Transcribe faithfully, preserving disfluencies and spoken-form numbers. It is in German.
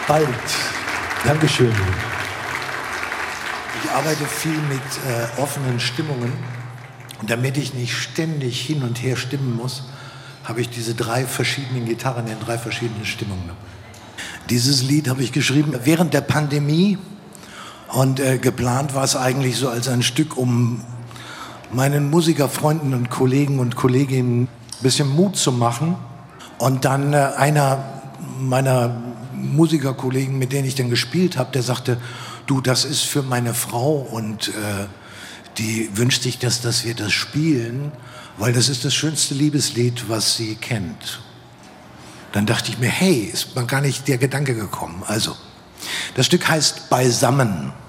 Bald. Dankeschön. Ich arbeite viel mit äh, offenen Stimmungen. Und damit ich nicht ständig hin und her stimmen muss, habe ich diese drei verschiedenen Gitarren in drei verschiedenen Stimmungen. Dieses Lied habe ich geschrieben während der Pandemie. Und äh, geplant war es eigentlich so als ein Stück, um meinen Musikerfreunden und Kollegen und Kolleginnen ein bisschen Mut zu machen. Und dann äh, einer meiner Musikerkollegen, mit denen ich dann gespielt habe, der sagte, du, das ist für meine Frau und äh, die wünscht sich, dass, dass wir das spielen, weil das ist das schönste Liebeslied, was sie kennt. Dann dachte ich mir, hey, ist mir gar nicht der Gedanke gekommen. Also, das Stück heißt Beisammen.